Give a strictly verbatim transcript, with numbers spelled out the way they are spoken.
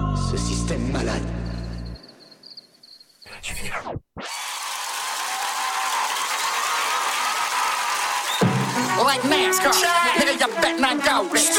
Ce système malade. Tu finis là. Like NASCAR, nigga, you bet not go.